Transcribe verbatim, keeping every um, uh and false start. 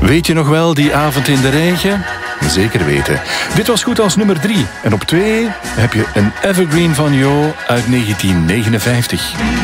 Weet je nog wel die avond in de regen? Zeker weten. Dit was goed als nummer drie. En op twee heb je een evergreen van Jo uit negentien negenenvijftig.